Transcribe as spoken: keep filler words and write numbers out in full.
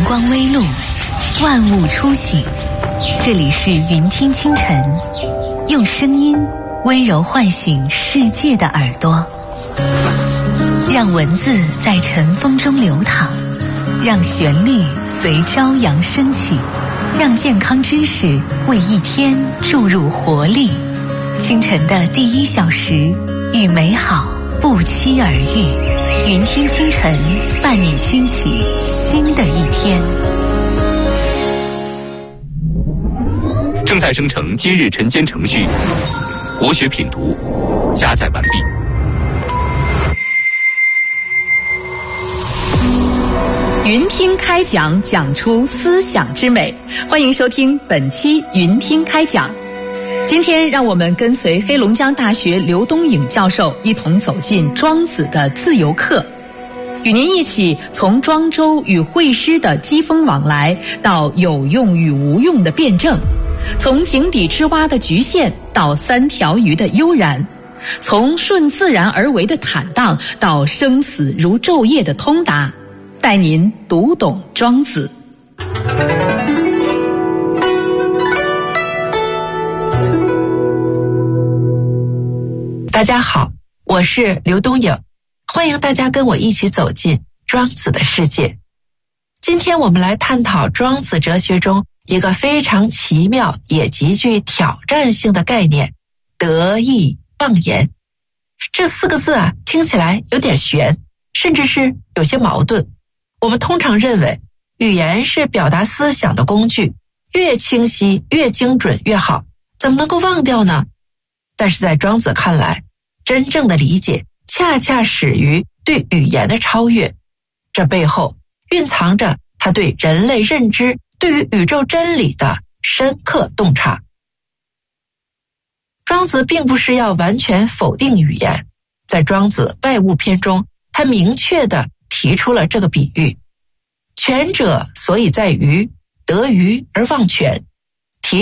光微露，万物初醒。这里是云听清晨，用声音温柔唤醒世界的耳朵，让文字在晨风中流淌，让旋律随朝阳升起，让健康知识为一天注入活力。清晨的第一小时，与美好不期而遇。云听清晨，伴你轻启新的一天。 正在生成今日晨间程序，国学品读加载完毕。 云听开讲，讲出思想之美。欢迎收听本期云听开讲。今天让我们跟随黑龙江大学刘东颖教授一同走进庄子的自由课，与您一起从庄周与惠施的机锋往来到有用与无用的辩证，从井底之蛙的局限到三条鱼的悠然，从顺自然而为的坦荡到生死如昼夜的通达，带您读懂庄子。 大家好，我是刘东颖，欢迎大家跟我一起走进庄子的世界。今天我们来探讨庄子哲学中一个非常奇妙也极具挑战性的概念——得意忘言。这四个字啊，听起来有点悬，甚至是有些矛盾。我们通常认为，语言是表达思想的工具，越清晰、越精准越好，怎么能够忘掉呢？但是在庄子看来，真正的理解恰恰始于对语言的超越，这背后蕴藏着他对人类认知、对于宇宙真理的深刻洞察。庄子并不是要完全否定语言，在庄子外物篇中，他明确地提出了这个比喻：权者所以在于得于而忘权，